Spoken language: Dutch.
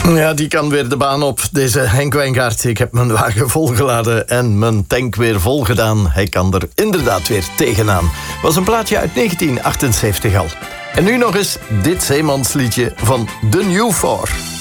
Ja, die kan weer de baan op, deze Henk Wijngaard. Ik heb mijn wagen volgeladen en mijn tank weer vol gedaan. Hij kan er inderdaad weer tegenaan. Was een plaatje uit 1978 al. En nu nog eens dit zeemansliedje van The New Four.